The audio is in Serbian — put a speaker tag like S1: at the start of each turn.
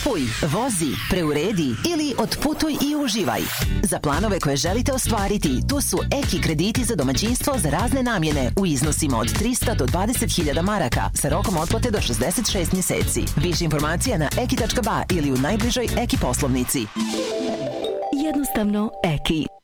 S1: Kupuj, vozi, preuredi ili otputuj i uživaj. Za planove koje želite ostvariti, tu su Eki krediti za domaćinstvo za razne namjene u iznosima od 300 do 20.000 maraka sa rokom otplate do 66 mjeseci. Više informacija na eki.ba ili u najbližoj Eki poslovnici.
S2: Jednostavno Eki.